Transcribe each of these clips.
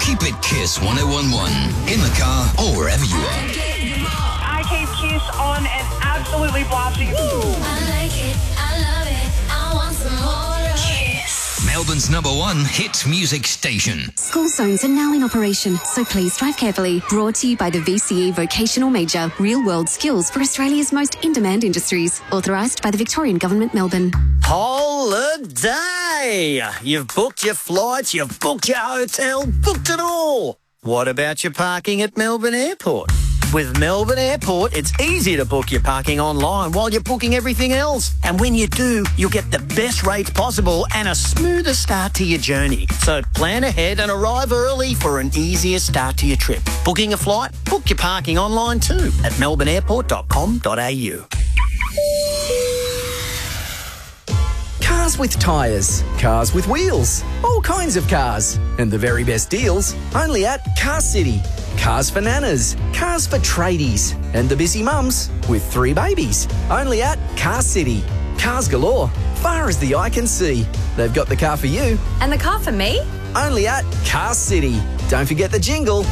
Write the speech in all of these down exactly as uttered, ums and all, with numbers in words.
Keep it Kiss one oh one one. In the car or wherever you are. I keep Kiss on and absolutely blasting. I like it, I love it, I want some more of Kiss. Melbourne's number one hit music station. School zones are now in operation, so please drive carefully. Brought to you by the V C E Vocational Major. Real-world skills for Australia's most in-demand industries. Authorised by the Victorian Government, Melbourne. Holiday! You've booked your flights, you've booked your hotel, booked it all. What about your parking at Melbourne Airport? With Melbourne Airport, it's easy to book your parking online while you're booking everything else. And when you do, you'll get the best rates possible and a smoother start to your journey. So plan ahead and arrive early for an easier start to your trip. Booking a flight? Book your parking online too at melbourne airport dot com dot a u. Cars with tyres, cars with wheels, all kinds of cars. And the very best deals only at Car City. Cars for nanas, cars for tradies, and the busy mums with three babies. Only at Car City. Cars galore, far as the eye can see. They've got the car for you. And the car for me? Only at Car City. Don't forget the jingle.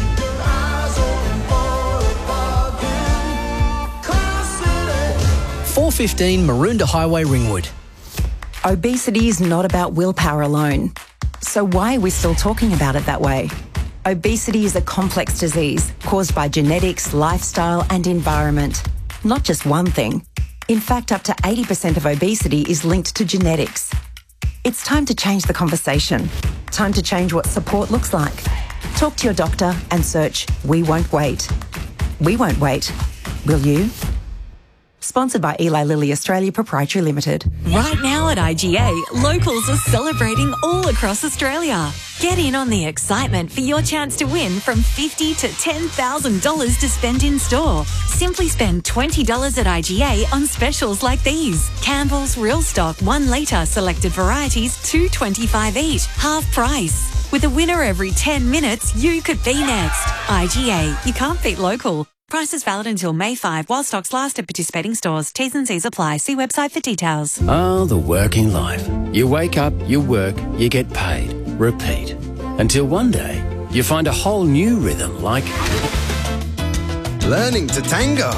four fifteen Maroondah Highway, Ringwood. Obesity is not about willpower alone. So why are we still talking about it that way? Obesity is a complex disease caused by genetics, lifestyle and environment. Not just one thing. In fact, up to eighty percent of obesity is linked to genetics. It's time to change the conversation. Time to change what support looks like. Talk to your doctor and search We Won't Wait. We won't wait. Will you? Sponsored by Eli Lilly Australia Proprietary Limited. Right now at I G A, locals are celebrating all across Australia. Get in on the excitement for your chance to win from fifty thousand to ten thousand dollars to spend in store. Simply spend twenty dollars at I G A on specials like these. Campbell's Real Stock one litre selected varieties, two dollars twenty-five each, half price. With a winner every ten minutes, you could be next. I G A, you can't beat local. Prices valid until May fifth while stocks last at participating stores. T's and C's apply. See website for details. Oh, the working life. You wake up, you work, you get paid. Repeat. Until one day, you find a whole new rhythm like... learning to tango.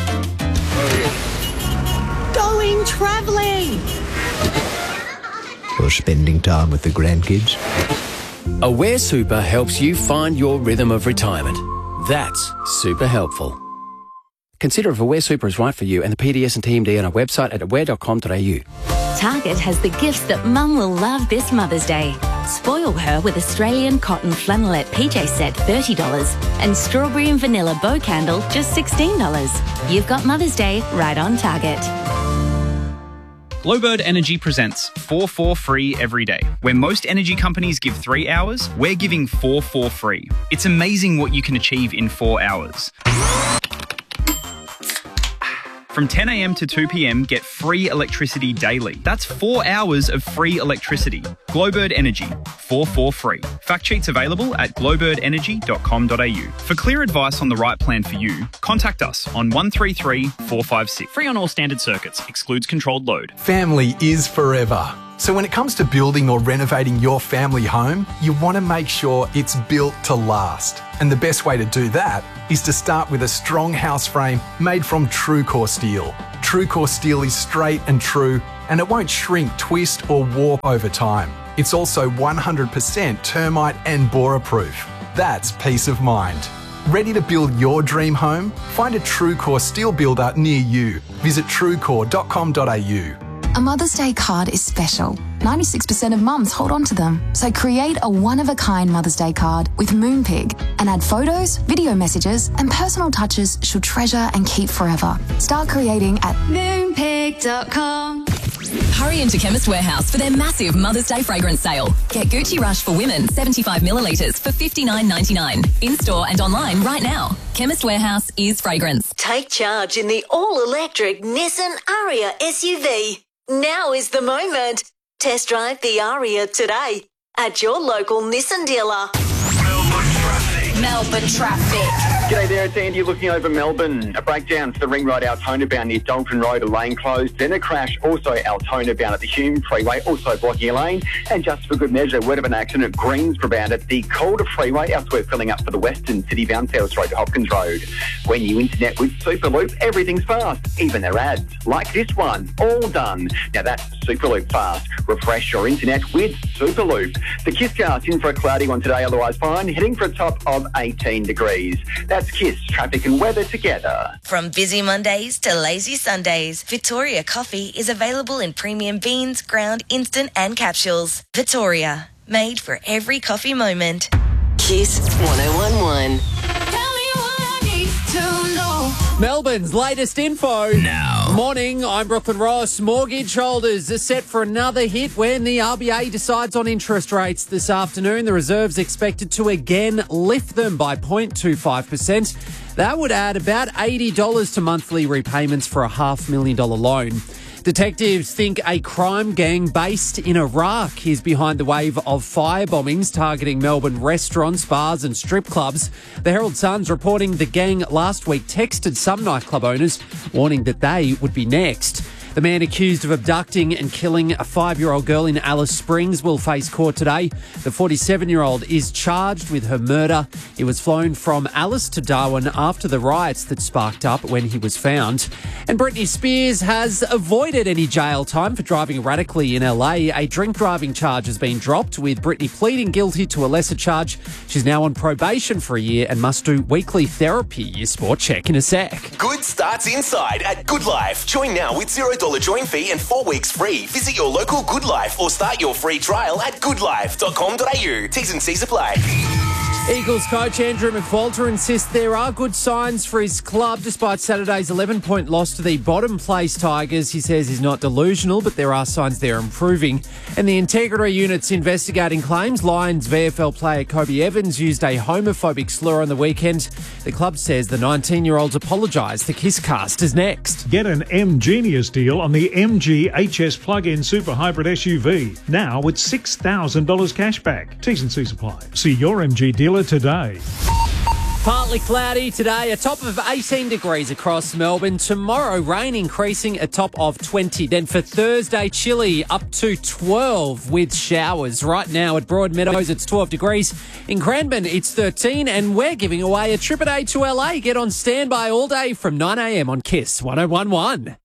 Going travelling. Or spending time with the grandkids. Aware Super helps you find your rhythm of retirement. That's super helpful. Consider if Aware Super is right for you and the P D S and T M D on our website at aware dot com dot a u. Target has the gifts that Mum will love this Mother's Day. Spoil her with Australian cotton flannelette P J set thirty dollars and strawberry and vanilla bow candle just sixteen dollars. You've got Mother's Day right on Target. Glowbird Energy presents four four free every day. Where most energy companies give three hours, we're giving four four free. It's amazing what you can achieve in four hours. From ten a m to two p m, get free electricity daily. That's four hours of free electricity. Glowbird Energy, four four free. Fact sheets available at glowbird energy dot com dot a u. For clear advice on the right plan for you, contact us on one three three, four five six. Free on all standard circuits. Excludes controlled load. Family is forever. So when it comes to building or renovating your family home, you want to make sure it's built to last. And the best way to do that is to start with a strong house frame made from TrueCore steel. TrueCore steel is straight and true, and it won't shrink, twist or warp over time. It's also one hundred percent termite and borer proof. That's peace of mind. Ready to build your dream home? Find a TrueCore steel builder near you. Visit truecore dot com dot a u. A Mother's Day card is special. ninety-six percent of mums hold on to them. So create a one-of-a-kind Mother's Day card with Moonpig and add photos, video messages and personal touches she'll treasure and keep forever. Start creating at moonpig dot com. Hurry into Chemist Warehouse for their massive Mother's Day fragrance sale. Get Gucci Rush for women, seventy-five millilitres for fifty-nine ninety-nine. In-store and online right now. Chemist Warehouse is fragrance. Take charge in the all-electric Nissan Ariya S U V. Now is the moment. Test drive the Ariya today at your local Nissan dealer. Melbourne traffic. Melbourne traffic. G'day there, it's Andy looking over Melbourne. A breakdown for the Ring Road Altona bound near Dalton Road, a lane closed. Then a crash also Altona bound at the Hume Freeway, also blocking a lane. And just for good measure, word of an accident at Greensborough bound at the Calder Freeway, elsewhere filling up for the Western City bound South Road to Hopkins Road. When you internet with Superloop, everything's fast, even their ads. Like this one, all done. Now that's Superloop fast. Refresh your internet with Superloop. The Kisscast in for a cloudy one today, otherwise fine, heading for a top of eighteen degrees. That's Kiss, traffic and weather together. From busy Mondays to lazy Sundays, Victoria Coffee is available in premium beans, ground, instant and capsules. Victoria, made for every coffee moment. Kiss one oh one one. Melbourne's latest info. Now. Morning, I'm Brooklyn Ross. Mortgage holders are set for another hit when the R B A decides on interest rates this afternoon. The Reserve's expected to again lift them by zero point two five percent. That would add about eighty dollars to monthly repayments for a half million dollar loan. Detectives think a crime gang based in Iraq is behind the wave of fire bombings targeting Melbourne restaurants, bars and strip clubs. The Herald Sun's reporting the gang last week texted some nightclub owners, warning that they would be next. The man accused of abducting and killing a five-year-old girl in Alice Springs will face court today. The forty-seven-year-old is charged with her murder. He was flown from Alice to Darwin after the riots that sparked up when he was found. And Britney Spears has avoided any jail time for driving erratically in L A. A drink driving charge has been dropped, with Britney pleading guilty to a lesser charge. She's now on probation for a year and must do weekly therapy. Your sport check in a sec. Good starts inside at Good Life. Join now with zero dollars join fee and four weeks free. Visit your local Good Life or start your free trial at good life dot com dot a u. T's and C's apply. Eagles coach Andrew McWalter insists there are good signs for his club despite Saturday's eleven-point loss to the bottom-place Tigers. He says he's not delusional, but there are signs they're improving. And the Integrity Unit's investigating claims Lions V F L player Kobe Evans used a homophobic slur on the weekend. The club says the nineteen-year-old's apologised. The Kisscast is next. Get an M Genius deal on the M G H S plug-in super hybrid S U V. Now with six thousand dollars cash back. T's and C's apply. See your M G dealer today. Partly cloudy today, a top of eighteen degrees across Melbourne. Tomorrow, rain increasing, a top of twenty. Then for Thursday, chilly, up to twelve with showers. Right now at Broadmeadows, it's twelve degrees. In Cranbourne, it's thirteen, and we're giving away a trip a day to L A. Get on standby all day from nine a m on Kiss one oh one one.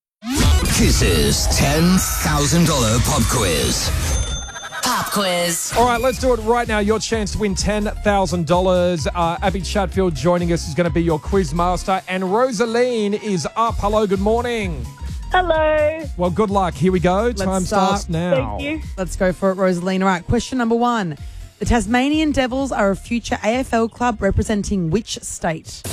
Kiss's ten thousand dollars pop quiz. Pop quiz. All right, let's do it right now. Your chance to win ten thousand dollars. Uh, Abby Chatfield joining us is going to be your quiz master. And Rosaline is up. Hello, good morning. Hello. Well, good luck. Here we go. Let's Time start. starts now. Thank you. Let's go for it, Rosaline. All right, question number one. The Tasmanian Devils are a future A F L club representing which state?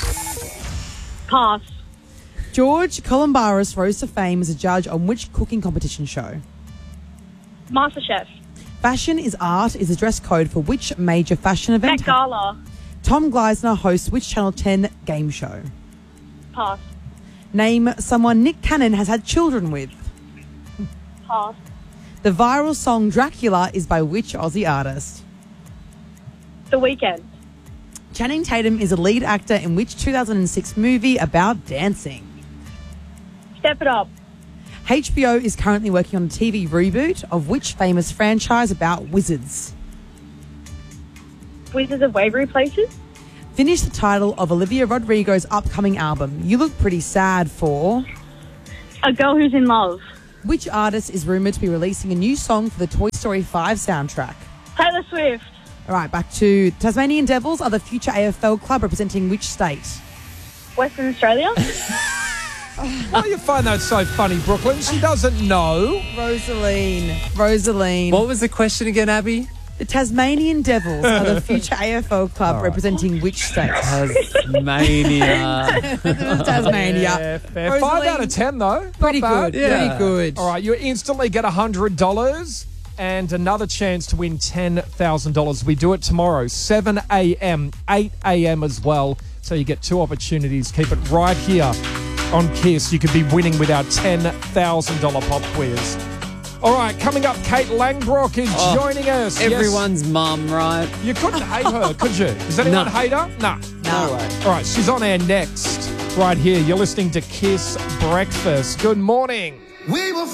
Pass. George Columbaris rose to fame as a judge on which cooking competition show? MasterChef. Fashion is art is a dress code for which major fashion event? Met Gala. Tom Gleisner hosts which Channel ten game show? Pass. Name someone Nick Cannon has had children with. Pass. The viral song Dracula is by which Aussie artist? The Weeknd. Channing Tatum is a lead actor in which two thousand six movie about dancing? Step It Up. H B O is currently working on a T V reboot of which famous franchise about wizards? Wizards of Waverly Places. Finish the title of Olivia Rodrigo's upcoming album. You look pretty sad for... A Girl Who's in Love. Which artist is rumoured to be releasing a new song for the Toy Story five soundtrack? Taylor Swift. All right, back to Tasmanian Devils are the future A F L club representing which state? Western Australia. Why do you find that so funny, Brooklyn? She doesn't know. Rosaline. Rosaline. What was the question again, Abby? The Tasmanian Devils are the future A F L club right. representing which state? Tasmania. Tasmania. Yeah, fair. Five out of ten, though. Pretty Not bad. good. Yeah. Pretty good. All right, you instantly get one hundred dollars and another chance to win ten thousand dollars. We do it tomorrow, seven a m, eight a m as well. So you get two opportunities. Keep it right here on Kiss. You could be winning with our ten thousand dollars pop quiz. All right, coming up, Kate Langbroek is Oh, joining us. Everyone's mum, right? Yes. You couldn't hate her, could you? Does anyone No. hate her? No. No way. All right, she's on air next, right here. You're listening to Kiss Breakfast. Good morning. We were